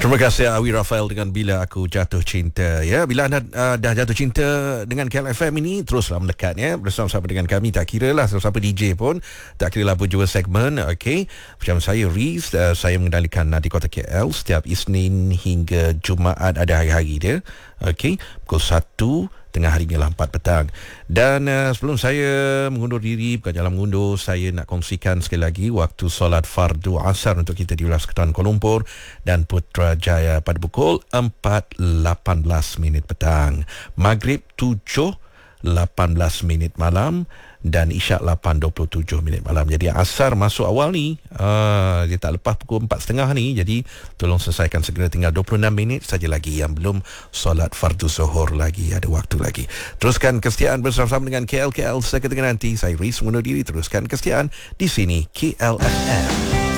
Terima kasih Awi Rafael dengan Bila Aku Jatuh Cinta. Ya, bila anda dah jatuh cinta dengan KLFM ini, teruslah melekat ya bersama-sama dengan kami. Tak kira lah siapa DJ pun, tak kira lah penjua segmen. Okey, macam saya Riz, saya mengendalikan di Kota KL setiap Isnin hingga Jumaat, ada hari-hari dia. Okey, pukul 1 tengah harinya lah 4 petang. Dan sebelum saya mengundur diri, bukan jalan mengundur, saya nak kongsikan sekali lagi waktu solat fardu asar untuk kita di wilayah sekitaran Kuala Lumpur dan Putrajaya pada pukul 4.18 petang. Maghrib 7.18 malam dan Isyak 8.27 malam. Jadi asar masuk awal ni, dia tak lepas pukul 4.30 ni. Jadi tolong selesaikan segera, tinggal 26 minit saja lagi yang belum solat fardu zuhur lagi, ada waktu lagi. Teruskan kesetiaan bersama-sama dengan KL sekejap nanti. Saya Riz mengundur diri, teruskan kesetiaan di sini KLFM.